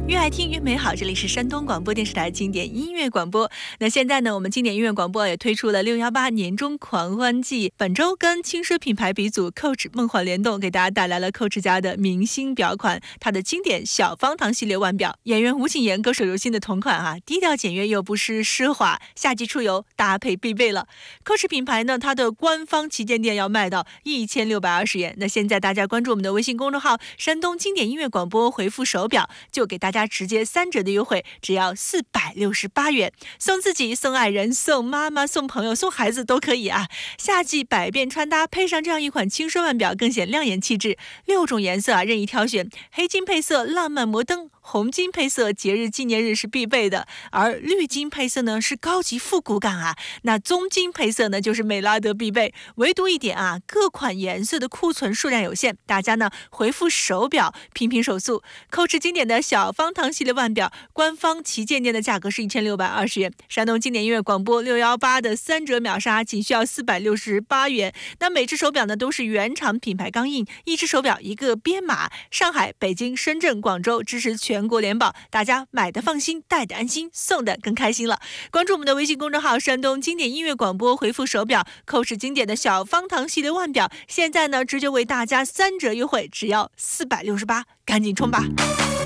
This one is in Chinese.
越爱听越美好，这里是山东广播电视台经典音乐广播。那现在呢，我们经典音乐广播也推出了618年中狂欢季，本周跟轻奢品牌鼻祖 Coach 梦幻联动，给大家带来了 Coach 家的明星表款，它的经典小方糖系列腕表，演员吴谨言、歌手刘欣的同款啊，低调简约又不失奢华，夏季出游搭配必备了。Coach 品牌呢，它的官方旗舰店要卖到1620元。那现在大家关注我们的微信公众号山东经典音乐广播，回复手表就给大家直接3折的优惠，只要468元，送自己、送爱人、送妈妈、送朋友、送孩子都可以啊！夏季百变穿搭，配上这样一款轻奢腕表，更显亮眼气质。6种颜色啊，任意挑选，黑金配色浪漫摩登，红金配色节日纪念日是必备的，而绿金配色呢是高级复古感啊。那棕金配色呢就是美拉德必备。唯独一点啊，各款颜色的库存数量有限，大家呢回复手表拼拼手速。Coach 经典的小方糖系列腕表，官方旗舰店的价格是1620元，山东经典音乐广播618的3折秒杀仅需要468元。那每只手表呢都是原厂品牌钢印，一只手表一个编码，上海、北京、深圳、广州支持全国联保，大家买的放心，戴的安心，送的更开心了。关注我们的微信公众号山东经典音乐广播，回复手表Coach经典的小方糖系列腕表，现在呢直接为大家3折优惠，只要468，赶紧冲吧！